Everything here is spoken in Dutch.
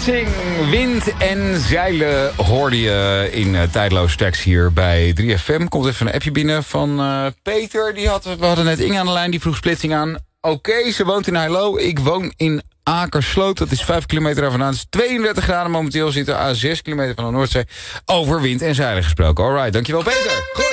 Splitsing, wind en zeilen hoorde je in Tijdloos Tracks hier bij 3FM. Komt even een appje binnen van Peter. We hadden net Inge aan de lijn, die vroeg splitsing aan. Oké, ze woont in Heilo. Ik woon in Akersloot. Dat is 5 kilometer daar vandaan. Het is 32 graden momenteel. Zitten A6 kilometer van de Noordzee. Over wind en zeilen gesproken. Alright, dankjewel Peter. Goed.